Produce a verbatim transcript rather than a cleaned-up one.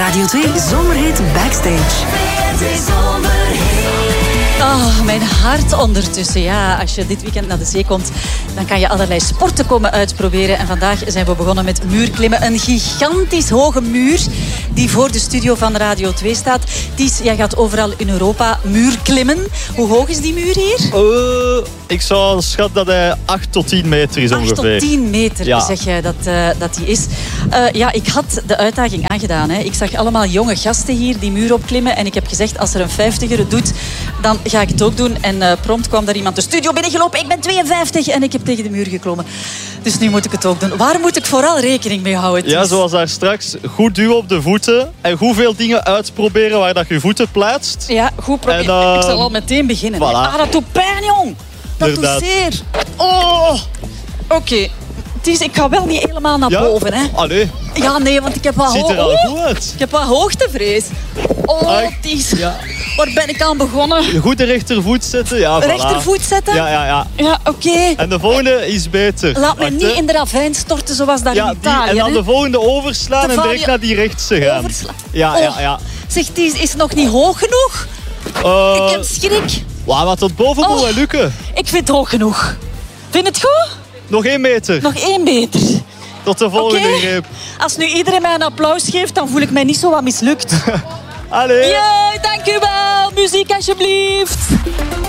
Radio twee Zomerhit Backstage. Oh, mijn hart ondertussen. Ja, als je dit weekend naar de zee komt, dan kan je allerlei sporten komen uitproberen. En vandaag zijn we begonnen met muurklimmen. Een gigantisch hoge muur die voor de studio van Radio twee staat. Ties, jij gaat overal in Europa muurklimmen. Hoe hoog is die muur hier? Uh, ik zou schatten dat hij acht tot tien meter is ongeveer. acht tot tien meter, ja. zeg jij dat, uh, dat die is. Uh, ja, ik had de uitdaging aangedaan. Hè. Ik zag allemaal jonge gasten hier die muur opklimmen. En ik heb gezegd, als er een vijftiger het doet, dan ga ik het ook doen. En uh, prompt kwam daar iemand de studio binnengelopen. Ik ben tweeënvijftig en ik heb tegen de muur geklommen. Dus nu moet ik het ook doen. Waar moet ik vooral rekening mee houden? Ties? Ja, zoals daar straks. Goed duwen op de voeten. En goed veel dingen uitproberen waar dat je voeten plaatst. Ja, goed proberen. En, uh, ik zal al meteen beginnen. Voilà. Ah, dat doet pijn, jong. Dat Inderdaad. doet zeer. Oh. Oké. Okay. Ties, ik ga wel niet helemaal naar ja? boven, hè. Ah, nee. Ja, nee, want ik heb wat, Ziet er al goed uit. ik heb wat hoogtevrees. Oh, Ties. Ja. Waar ben ik aan begonnen? Goed de rechtervoet zetten. Ja, voilà. Rechtervoet zetten? Ja, ja, ja. Ja, oké. Okay. En de volgende is beter. Laat me Wacht, niet hè. in de ravijn storten zoals daar ja, in Italië. Die, en dan hè? de volgende overslaan De en direct varia- naar die rechtse gaan. Overslaan. Ja, oh. ja, ja. Zeg, Ties, is het nog niet hoog genoeg? Uh, Ik heb schrik. Wauw, wat tot boven Oh. moet wel lukken. Ik vind het hoog genoeg. Vind je het goed? Nog één meter. Nog één meter. Tot de volgende Oké. greep. Als nu iedereen mij een applaus geeft, dan voel ik mij niet zo wat mislukt. Allee. Jee, dank u wel. Muziek alsjeblieft.